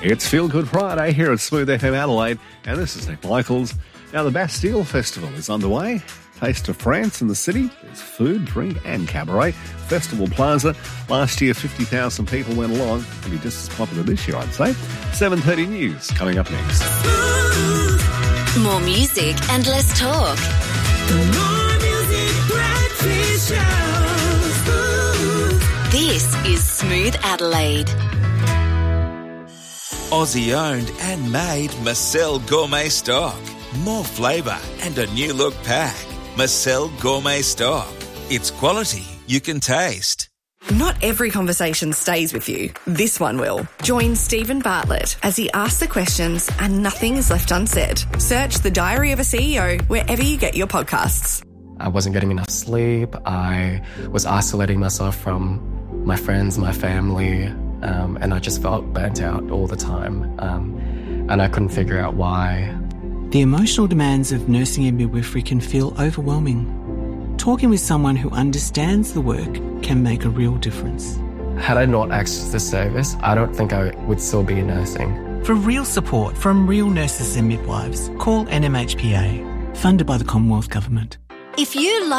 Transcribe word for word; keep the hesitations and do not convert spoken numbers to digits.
It's Feel Good Friday here at Smooth F M Adelaide, and this is Nick Michaels. Now, the Bastille Festival is underway. Taste of France in the city. There's food, drink and cabaret. Festival Plaza. Last year, fifty thousand people went along. It'll be just as popular this year, I'd say. seven thirty news coming up next. More music and less talk. More music, breakfast show. This is Smooth Adelaide. Aussie owned and made Marcel Gourmet Stock. More flavour and a new look pack. Marcel Gourmet Stock. It's quality you can taste. Not every conversation stays with you. This one will. Join Stephen Bartlett as he asks the questions and nothing is left unsaid. Search The Diary of a C E O wherever you get your podcasts. I wasn't getting enough sleep. I was isolating myself from my friends, my family, um, and I just felt burnt out all the time. Um, and I couldn't figure out why. The emotional demands of nursing and midwifery can feel overwhelming. Talking with someone who understands the work can make a real difference. Had I not accessed this service, I don't think I would still be nursing. For real support from real nurses and midwives, call N M H P A, funded by the Commonwealth Government. If you love